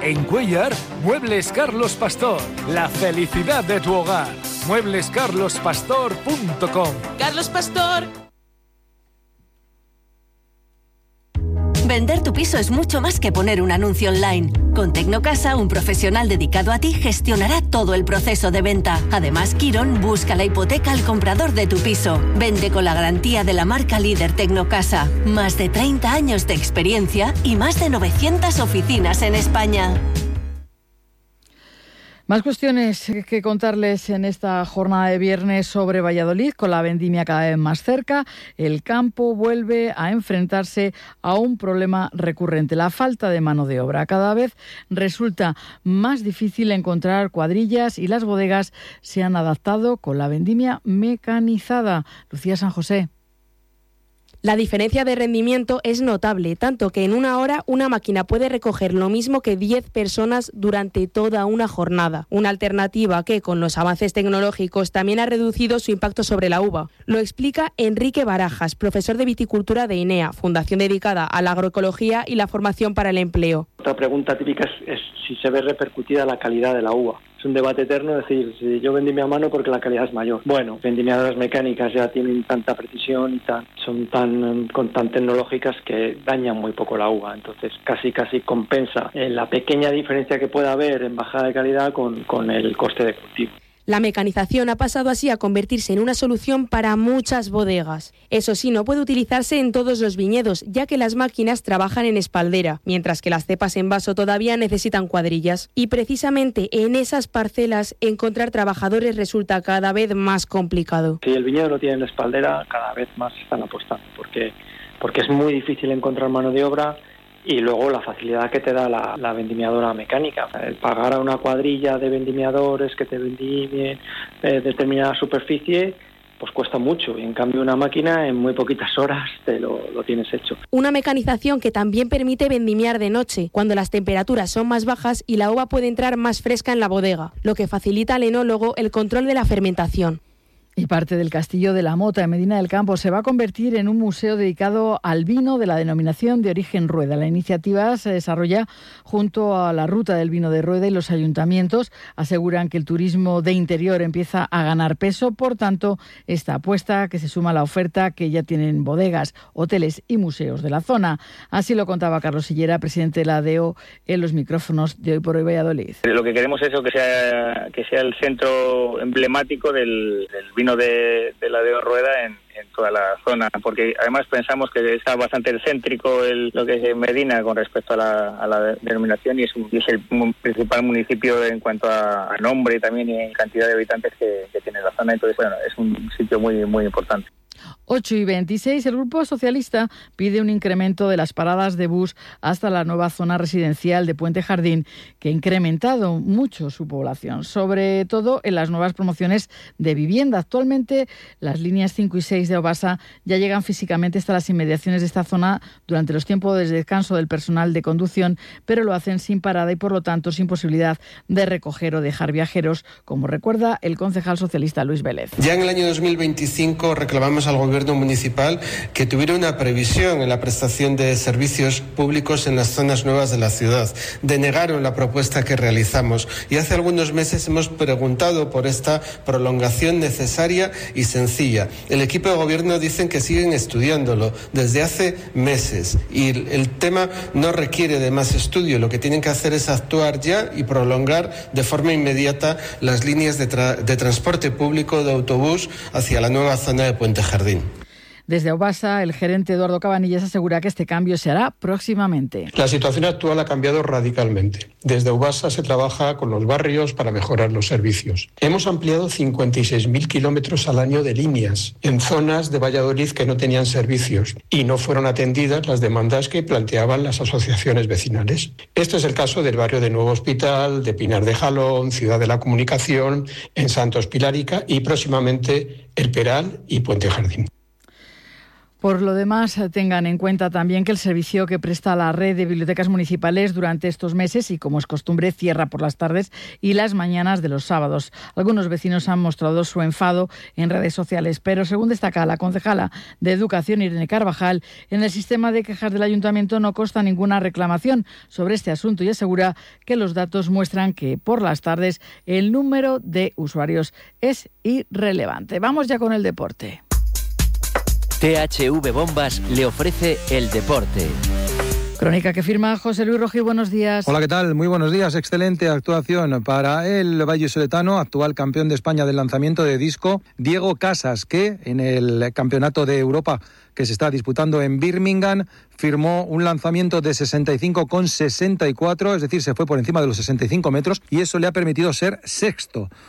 En Cuéllar, Muebles Carlos Pastor. La felicidad de tu hogar. Mueblescarlospastor.com. Carlos Pastor. Vender tu piso es mucho más que poner un anuncio online. Con Tecnocasa, un profesional dedicado a ti gestionará todo el proceso de venta. Además, Quirón busca la hipoteca al comprador de tu piso. Vende con la garantía de la marca líder Tecnocasa. Más de 30 años de experiencia y más de 900 oficinas en España. Más cuestiones que contarles en esta jornada de viernes sobre Valladolid, con la vendimia cada vez más cerca. El campo vuelve a enfrentarse a un problema recurrente, la falta de mano de obra. Cada vez resulta más difícil encontrar cuadrillas y las bodegas se han adaptado con la vendimia mecanizada. Lucía San José. La diferencia de rendimiento es notable, tanto que en una hora una máquina puede recoger lo mismo que 10 personas durante toda una jornada. Una alternativa que, con los avances tecnológicos, también ha reducido su impacto sobre la uva. Lo explica Enrique Barajas, profesor de viticultura de INEA, fundación dedicada a la agroecología y la formación para el empleo. Otra pregunta típica es si se ve repercutida la calidad de la uva. Es un debate eterno decir, si yo vendimio a mano porque la calidad es mayor. Bueno, vendimiadoras mecánicas ya tienen tanta precisión y son tan tecnológicas que dañan muy poco la uva. Entonces casi compensa la pequeña diferencia que pueda haber en bajada de calidad con el coste de cultivo. La mecanización ha pasado así a convertirse en una solución para muchas bodegas. Eso sí, no puede utilizarse en todos los viñedos, ya que las máquinas trabajan en espaldera, mientras que las cepas en vaso todavía necesitan cuadrillas. Y precisamente en esas parcelas encontrar trabajadores resulta cada vez más complicado. Si el viñedo lo tiene en espaldera, cada vez más están apostando, porque es muy difícil encontrar mano de obra. Y luego la facilidad que te da la vendimiadora mecánica. El pagar a una cuadrilla de vendimiadores que te vendimien determinada superficie, pues cuesta mucho. Y en cambio una máquina en muy poquitas horas te lo tienes hecho. Una mecanización que también permite vendimiar de noche, cuando las temperaturas son más bajas y la uva puede entrar más fresca en la bodega, lo que facilita al enólogo el control de la fermentación. Y parte del Castillo de la Mota en Medina del Campo se va a convertir en un museo dedicado al vino de la denominación de origen Rueda. La iniciativa se desarrolla junto a la Ruta del Vino de Rueda y los ayuntamientos aseguran que el turismo de interior empieza a ganar peso. Por tanto, esta apuesta que se suma a la oferta que ya tienen bodegas, hoteles y museos de la zona. Así lo contaba Carlos Sillera, presidente de la ADEO, en los micrófonos de Hoy por Hoy Valladolid. Lo que queremos es que sea el centro emblemático del vino de la de Rueda en toda la zona, porque además pensamos que está bastante céntrico lo que es Medina con respecto a la denominación y es el principal municipio en cuanto a nombre y también en cantidad de habitantes que tiene la zona. Entonces, bueno, es un sitio muy, muy importante. 8:26, el Grupo Socialista pide un incremento de las paradas de bus hasta la nueva zona residencial de Puente Jardín, que ha incrementado mucho su población, sobre todo en las nuevas promociones de vivienda. Actualmente, las líneas 5 y 6 de Obasa ya llegan físicamente hasta las inmediaciones de esta zona durante los tiempos de descanso del personal de conducción, pero lo hacen sin parada y, por lo tanto, sin posibilidad de recoger o dejar viajeros, como recuerda el concejal socialista Luis Vélez. Ya en el año 2025 reclamamos al Gobierno municipal que tuviera una previsión en la prestación de servicios públicos en las zonas nuevas de la ciudad. Denegaron la propuesta que realizamos y hace algunos meses hemos preguntado por esta prolongación necesaria y sencilla. El equipo de gobierno dicen que siguen estudiándolo desde hace meses y el tema no requiere de más estudio. Lo que tienen que hacer es actuar ya y prolongar de forma inmediata las líneas de transporte público de autobús hacia la nueva zona de Puente Jardín. Desde Obasa, el gerente Eduardo Cabanillas asegura que este cambio se hará próximamente. La situación actual ha cambiado radicalmente. Desde Obasa se trabaja con los barrios para mejorar los servicios. Hemos ampliado 56.000 kilómetros al año de líneas en zonas de Valladolid que no tenían servicios y no fueron atendidas las demandas que planteaban las asociaciones vecinales. Este es el caso del barrio de Nuevo Hospital, de Pinar de Jalón, Ciudad de la Comunicación, en Santos Pilarica y próximamente El Peral y Puente Jardín. Por lo demás, tengan en cuenta también que el servicio que presta la red de bibliotecas municipales durante estos meses y, como es costumbre, cierra por las tardes y las mañanas de los sábados. Algunos vecinos han mostrado su enfado en redes sociales, pero según destaca la concejala de Educación, Irene Carvajal, en el sistema de quejas del Ayuntamiento no consta ninguna reclamación sobre este asunto y asegura que los datos muestran que por las tardes el número de usuarios es irrelevante. Vamos ya con el deporte. THV Bombas le ofrece el deporte. Crónica que firma José Luis Rojí, buenos días. Hola, ¿qué tal? Muy buenos días. Excelente actuación para el vallisoletano, actual campeón de España del lanzamiento de disco, Diego Casas, que en el Campeonato de Europa que se está disputando en Birmingham firmó un lanzamiento de 65,64, es decir, se fue por encima de los 65 metros y eso le ha permitido ser sexto.